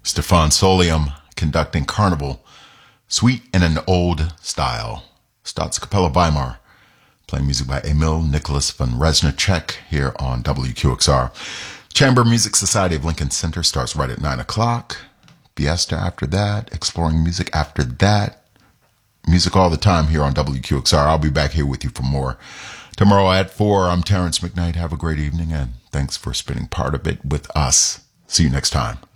Stefan Solium conducting Carnival, Sweet in an Old Style. Staatskapelle Weimar, playing music by Emil Nicholas von Reznicek here on WQXR. Chamber Music Society of Lincoln Center starts right at 9 o'clock. Fiesta after that, exploring music after that. Music all the time here on WQXR. I'll be back here with you for more tomorrow at 4. I'm Terrence McKnight. Have a great evening, and thanks for spending part of it with us. See you next time.